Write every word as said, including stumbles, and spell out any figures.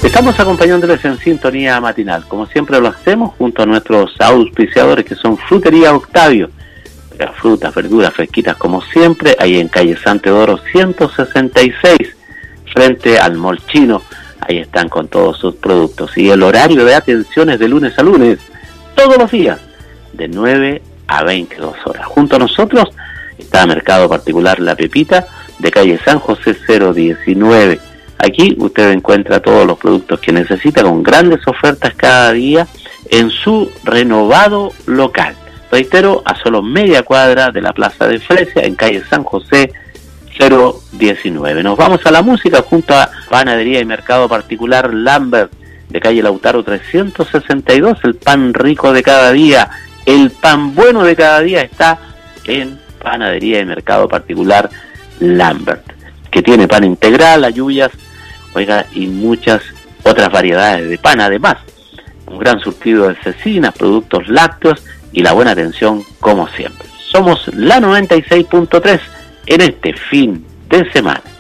Estamos acompañándoles en sintonía matinal, como siempre lo hacemos, junto a nuestros auspiciadores que son Frutería Octavio, frutas, verduras fresquitas como siempre, ahí en calle San Teodoro ciento sesenta y seis, frente al Mall Chino. Ahí están con todos sus productos. Y el horario de atención es de lunes a lunes, todos los días, de nueve a veintidós horas. Junto a nosotros está Mercado Particular La Pepita, de calle San José cero diecinueve. Aquí usted encuentra todos los productos que necesita con grandes ofertas cada día en su renovado local. Reitero, a solo media cuadra de la Plaza de Fresia, en calle San José cero diecinueve. Nos vamos a la música junto a Panadería y Mercado Particular Lambert, de calle Lautaro trescientos sesenta y dos. El pan rico de cada día, el pan bueno de cada día está en Panadería y Mercado Particular Lambert, que tiene pan integral, ayuyas, oiga, y muchas otras variedades de pan. Además, un gran surtido de cecinas, productos lácteos y la buena atención como siempre. Somos la noventa y seis punto tres en este fin de semana.